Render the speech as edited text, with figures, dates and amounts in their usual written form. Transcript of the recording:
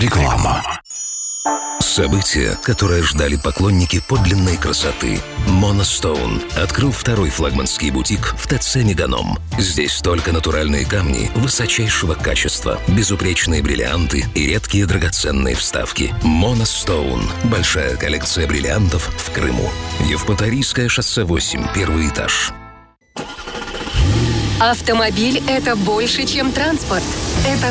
Реклама. Событие, которое ждали поклонники подлинной красоты. Monostone открыл второй флагманский бутик в ТЦ «Меганом». Здесь только натуральные камни высочайшего качества, безупречные бриллианты и редкие драгоценные вставки. Monostone – большая коллекция бриллиантов в Крыму. Евпаторийское шоссе 8, первый этаж. Автомобиль – это больше, чем транспорт. Это